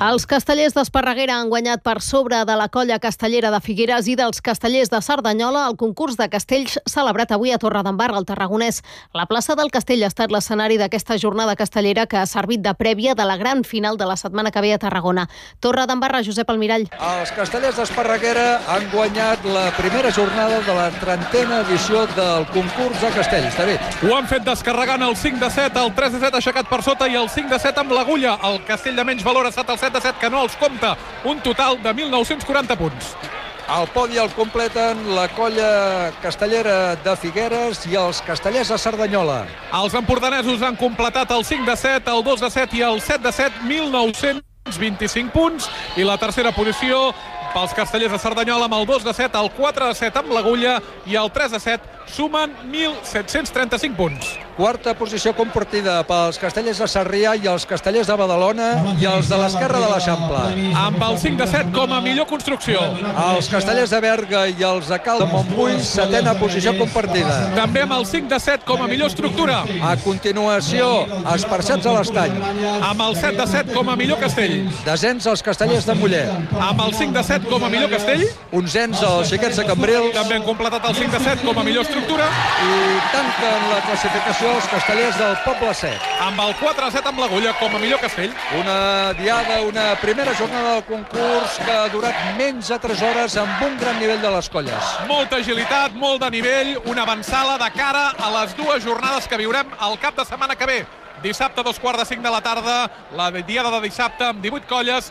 Els castellers d'Esparreguera han guanyat per sobre de la colla castellera de Figueres i dels castellers de Cerdanyola el concurs de castells celebrat avui a Torredembarra, al Tarragonès. La plaça del Castell ha estat l'escenari d'aquesta jornada castellera que ha servit de prèvia de la gran final de la setmana que ve a Tarragona. Torredembarra, Josep Almirall. Els castellers d'Esparreguera han guanyat la primera jornada de la 30a edició del concurs de castells. David. Ho han fet descarregant el 5-7, el 3-7 aixecat per sota i el 5-7 amb l'agulla. El castell de menys valor ha estat el 7-7, que no els compta. Un total de 1.940 punts. El podi el completen la colla castellera de Figueres i els castellers de Cerdanyola. Els empordanesos han completat el 5-7, el 2-7 i el 7-7, 1.925 punts. I la tercera posició pels castellers de Cerdanyola amb el 2-7, el 4-7 amb l'agulla i el 3-7 sumen 1.735 punts. Quarta posició compartida pels castellers de Sarrià i els castellers de Badalona i els de l'Esquerra de l'Eixample. Amb el 5-7 com a millor construcció. Els castellers de Berga i els de Cal de Montbui, setena posició compartida. També amb el 5-7 com a millor estructura. A continuació, Esparçats a l'Estany. Amb el 7-7 com a millor castell. Desens els castellers de Muller. Amb el 5-7 com a millor castell. Onzens els xiquets de Cambrils. També han completat el 5-7 com a millor estructura. I tanquen la classificació els castellers del Poble Sec. Amb el 4-7 amb l'agulla com a millor castell. Una diada, una primera jornada del concurs que ha durat menys de 3 hores amb un gran nivell de les colles. Molta agilitat, molt de nivell, una avançada de cara a les dues jornades que viurem el cap de setmana que ve. Dissabte, 4:45 de la tarda, la diada de dissabte amb 18 colles